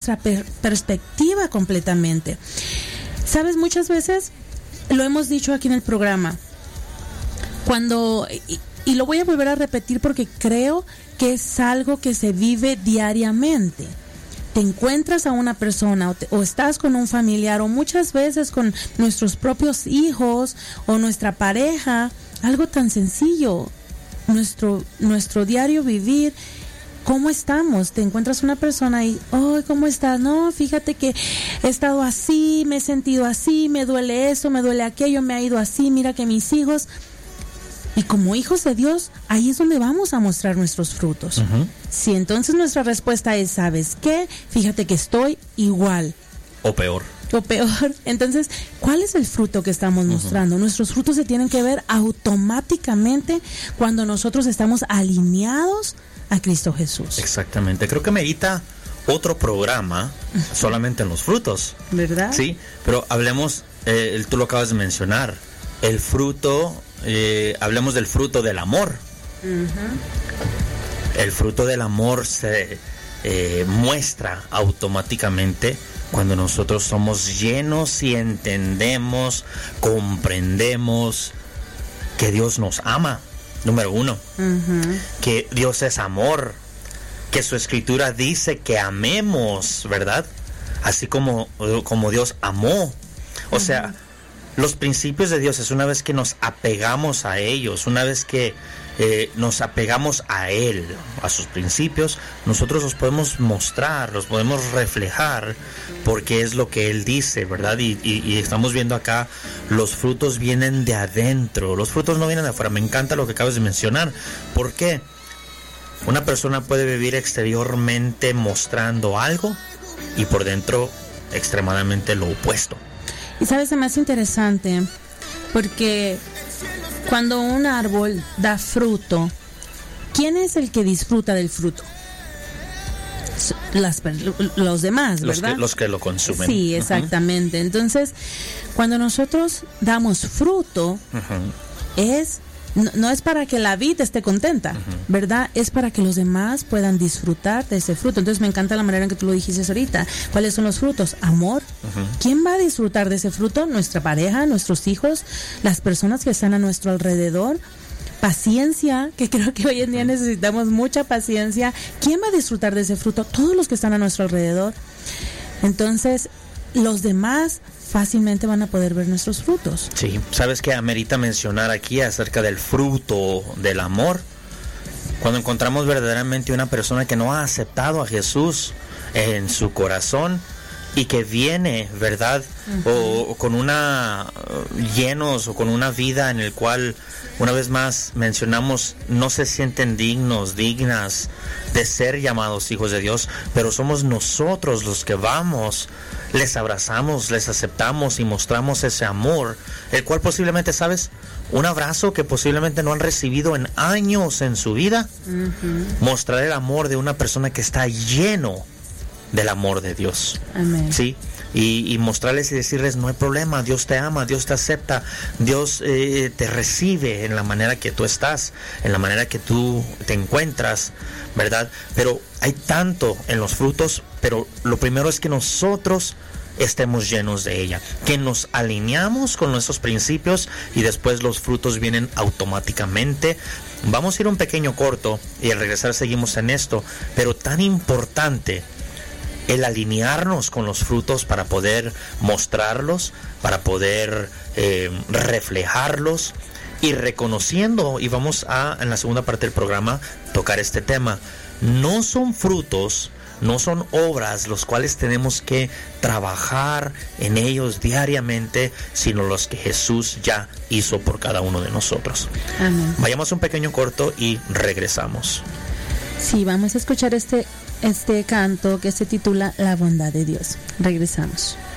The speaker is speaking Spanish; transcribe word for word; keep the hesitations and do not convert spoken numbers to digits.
nuestra per- perspectiva completamente. Sabes, muchas veces lo hemos dicho aquí en el programa, cuando, y, y lo voy a volver a repetir porque creo que es algo que se vive diariamente. Te encuentras a una persona o, te, o estás con un familiar o muchas veces con nuestros propios hijos o nuestra pareja, algo tan sencillo, nuestro, nuestro diario vivir. ¿Cómo estamos? Te encuentras una persona y, oh, ¿cómo estás? No, fíjate que he estado así, me he sentido así, me duele eso, me duele aquello, me ha ido así, mira que mis hijos... Y como hijos de Dios, ahí es donde vamos a mostrar nuestros frutos. Uh-huh. Si entonces nuestra respuesta es, ¿sabes qué? Fíjate que estoy igual. O peor. O peor. Entonces, ¿cuál es el fruto que estamos uh-huh. mostrando? Nuestros frutos se tienen que ver automáticamente cuando nosotros estamos alineados a Cristo Jesús. Exactamente. Creo que merita otro programa solamente en los frutos. ¿Verdad? Sí, pero hablemos, eh, tú lo acabas de mencionar, el fruto... Eh, hablemos del fruto del amor. Uh-huh. El fruto del amor se eh, muestra automáticamente cuando nosotros somos llenos y entendemos, comprendemos que Dios nos ama, número uno. Uh-huh. Que Dios es amor, que su escritura dice que amemos, ¿verdad? Así como, como Dios amó. O uh-huh. sea, los principios de Dios es una vez que nos apegamos a ellos, una vez que eh, nos apegamos a Él, a sus principios, nosotros los podemos mostrar, los podemos reflejar, porque es lo que Él dice, ¿verdad? Y, y, y estamos viendo acá, los frutos vienen de adentro, los frutos no vienen de afuera. Me encanta lo que acabas de mencionar. ¿Por qué? Una persona puede vivir exteriormente mostrando algo y por dentro extremadamente lo opuesto. Y sabes, es más interesante porque cuando un árbol da fruto, ¿quién es el que disfruta del fruto? Las, los demás, ¿verdad? Los que, los que lo consumen. Sí, exactamente. Uh-huh. Entonces, cuando nosotros damos fruto, uh-huh. es no, no es para que la vid esté contenta, uh-huh. ¿verdad? Es para que los demás puedan disfrutar de ese fruto. Entonces me encanta la manera en que tú lo dijiste ahorita. ¿Cuáles son los frutos? Amor. Uh-huh. ¿Quién va a disfrutar de ese fruto? Nuestra pareja, nuestros hijos, las personas que están a nuestro alrededor. Paciencia, que creo que hoy en día necesitamos mucha paciencia. ¿Quién va a disfrutar de ese fruto? Todos los que están a nuestro alrededor. Entonces, los demás fácilmente van a poder ver nuestros frutos. Sí, ¿sabes qué amerita mencionar aquí acerca del fruto del amor? Cuando encontramos verdaderamente una persona que no ha aceptado a Jesús en su corazón y que viene, ¿verdad? Uh-huh. O, o con una llenos o con una vida en el cual, una vez más mencionamos, no se sienten dignos, dignas de ser llamados hijos de Dios, pero somos nosotros los que vamos, les abrazamos, les aceptamos y mostramos ese amor, el cual posiblemente, ¿sabes? Un abrazo que posiblemente no han recibido en años en su vida. Uh-huh. Mostrar el amor de una persona que está lleno del amor de Dios. Amén. Sí. Y, y mostrarles y decirles, no hay problema, Dios te ama, Dios te acepta, Dios eh, te recibe en la manera que tú estás, en la manera que tú te encuentras, ¿verdad? Pero hay tanto en los frutos, pero lo primero es que nosotros estemos llenos de ella, que nos alineamos con nuestros principios y después los frutos vienen automáticamente. Vamos a ir un pequeño corto y al regresar seguimos en esto, pero tan importante el alinearnos con los frutos para poder mostrarlos, para poder eh, reflejarlos y reconociendo, y vamos a, en la segunda parte del programa, tocar este tema. No son frutos, no son obras los cuales tenemos que trabajar en ellos diariamente, sino los que Jesús ya hizo por cada uno de nosotros. Amén. Vayamos a un pequeño corto y regresamos. Sí, vamos a escuchar este este canto que se titula La bondad de Dios. Regresamos.